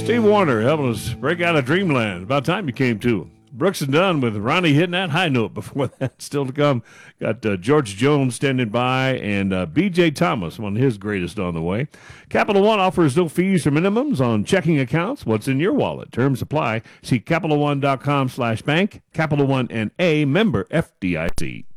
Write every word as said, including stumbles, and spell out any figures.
Steve Warner helping us break out of dreamland. About time you came to. Brooks and Dunn with Ronnie hitting that high note. Before that, still to come, got uh, George Jones standing by and uh, B J Thomas, one of his greatest on the way. Capital One offers no fees or minimums on checking accounts. What's in your wallet? Terms apply. See CapitalOne.com slash bank. Capital One N A, member F D I C.